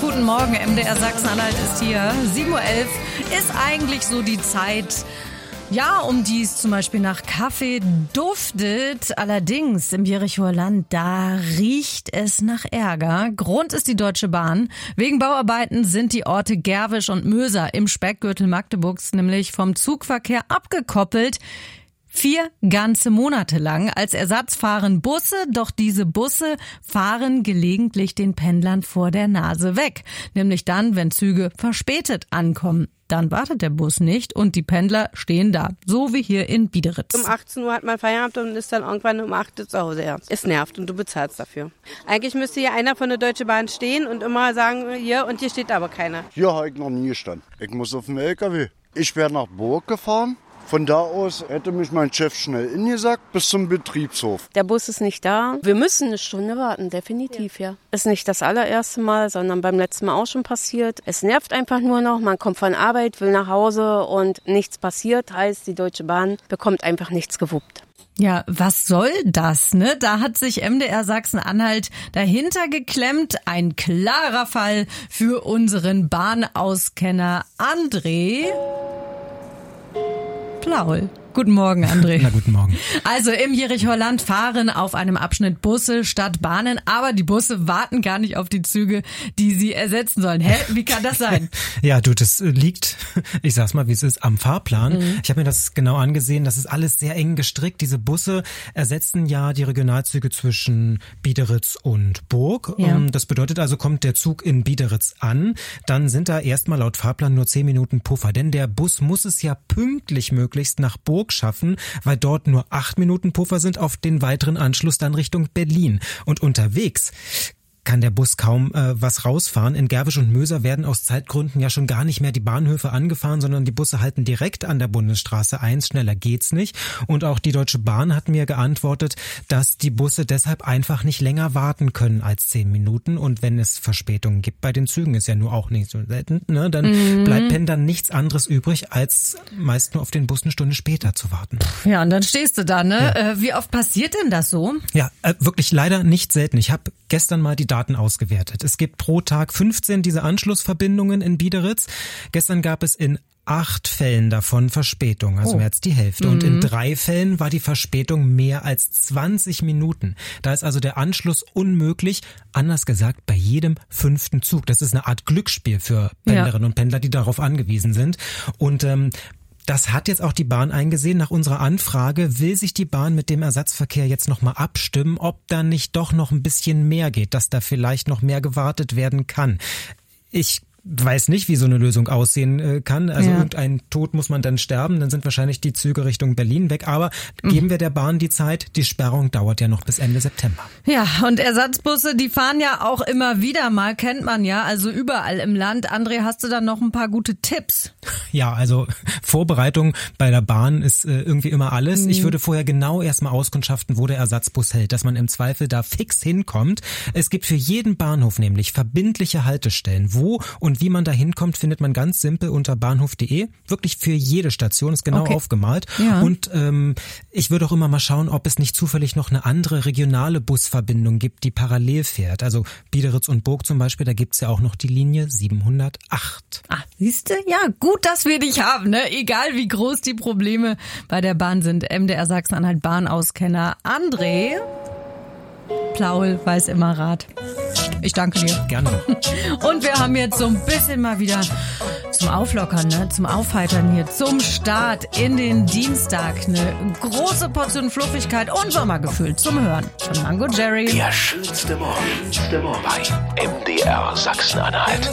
Guten Morgen, MDR Sachsen-Anhalt ist hier. 7.11 Uhr ist eigentlich so die Zeit, ja, um die es zum Beispiel nach Kaffee duftet. Allerdings im Jerichoer Land, da riecht es nach Ärger. Grund ist die Deutsche Bahn. Wegen Bauarbeiten sind die Orte Gerwisch und Möser im Speckgürtel Magdeburgs nämlich vom Zugverkehr abgekoppelt. 4 ganze Monate lang. Als Ersatz fahren Busse, doch diese Busse fahren gelegentlich den Pendlern vor der Nase weg. Nämlich dann, wenn Züge verspätet ankommen. Dann wartet der Bus nicht und die Pendler stehen da. So wie hier in Biederitz. Um 18 Uhr hat man Feierabend und ist dann irgendwann um 8 Uhr zu Hause. Ja. Es nervt und du bezahlst dafür. Eigentlich müsste hier einer von der Deutschen Bahn stehen und immer sagen, hier, und hier steht aber keiner. Hier habe ich noch nie gestanden. Ich muss auf dem LKW. Ich wäre nach Burg gefahren. Von da aus hätte mich mein Chef schnell ingesackt bis zum Betriebshof. Der Bus ist nicht da. Wir müssen eine Stunde warten, definitiv, ja. Ist nicht das allererste Mal, sondern beim letzten Mal auch schon passiert. Es nervt einfach nur noch. Man kommt von Arbeit, will nach Hause und nichts passiert. Heißt, die Deutsche Bahn bekommt einfach nichts gewuppt. Ja, was soll das, ne? Da hat sich MDR Sachsen-Anhalt dahinter geklemmt. Ein klarer Fall für unseren Bahnauskenner André Plaul. Guten Morgen, André. Na, guten Morgen. Also im Jerichoer Land fahren auf einem Abschnitt Busse statt Bahnen, aber die Busse warten gar nicht auf die Züge, die sie ersetzen sollen. Hä? Wie kann das sein? Ja, du, das liegt, ich sag's mal, wie es ist, am Fahrplan. Ich habe mir das genau angesehen. Das ist alles sehr eng gestrickt. Diese Busse ersetzen ja die Regionalzüge zwischen Biederitz und Burg. Ja. Das bedeutet also, kommt der Zug in Biederitz an, dann sind da erstmal laut Fahrplan nur 10 Minuten Puffer. Denn der Bus muss es ja pünktlich möglichst nach Burg schaffen, weil dort nur 8 Minuten Puffer sind auf den weiteren Anschluss dann Richtung Berlin. Und unterwegs kann der Bus kaum was rausfahren. In Gerwisch und Möser werden aus Zeitgründen ja schon gar nicht mehr die Bahnhöfe angefahren, sondern die Busse halten direkt an der Bundesstraße 1. Schneller geht's nicht. Und auch die Deutsche Bahn hat mir geantwortet, dass die Busse deshalb einfach nicht länger warten können als 10 Minuten. Und wenn es Verspätungen gibt bei den Zügen, ist ja nur auch nicht so selten, ne, dann bleibt Pendlern nichts anderes übrig, als meist nur auf den Bus eine Stunde später zu warten. Ja, und dann stehst du da, ne? Ja. Wie oft passiert denn das so? Ja, wirklich leider nicht selten. Ich habe gestern mal die Daten ausgewertet. Es gibt pro Tag 15 diese Anschlussverbindungen in Biederitz. Gestern gab es in 8 Fällen davon Verspätung, also mehr als die Hälfte. Und in 3 Fällen war die Verspätung mehr als 20 Minuten. Da ist also der Anschluss unmöglich. Anders gesagt, bei jedem 5. Zug. Das ist eine Art Glücksspiel für Pendlerinnen und Pendler, die darauf angewiesen sind. Und das hat jetzt auch die Bahn eingesehen. Nach unserer Anfrage will sich die Bahn mit dem Ersatzverkehr jetzt nochmal abstimmen, ob da nicht doch noch ein bisschen mehr geht, dass da vielleicht noch mehr gewartet werden kann. Ich weiß nicht, wie so eine Lösung aussehen kann. Also irgendein Tod muss man dann sterben, dann sind wahrscheinlich die Züge Richtung Berlin weg. Aber geben wir der Bahn die Zeit, die Sperrung dauert ja noch bis Ende September. Ja, und Ersatzbusse, die fahren ja auch immer wieder mal, kennt man ja, also überall im Land. André, hast du da noch ein paar gute Tipps? Ja, also Vorbereitung bei der Bahn ist irgendwie immer alles. Ich würde vorher genau erstmal auskundschaften, wo der Ersatzbus hält, dass man im Zweifel da fix hinkommt. Es gibt für jeden Bahnhof nämlich verbindliche Haltestellen. Wo und wie man da hinkommt, findet man ganz simpel unter bahnhof.de. Wirklich für jede Station ist genau aufgemalt. Ja. Und ich würde auch immer mal schauen, ob es nicht zufällig noch eine andere regionale Busverbindung gibt, die parallel fährt. Also Biederitz und Burg zum Beispiel, da gibt's ja auch noch die Linie 708. Ah, siehste? Ja, gut, dass wir dich haben, ne? Egal wie groß die Probleme bei der Bahn sind. MDR Sachsen-Anhalt Bahnauskenner André Plaul weiß immer Rat. Ich danke dir. Gerne. Und wir haben jetzt so ein bisschen mal wieder zum Auflockern, ne? Zum Aufheitern hier, zum Start in den Dienstag. Eine große Portion Fluffigkeit und Sommergefühl zum Hören von Mango Jerry. Der schönste Morgen bei MDR Sachsen-Anhalt.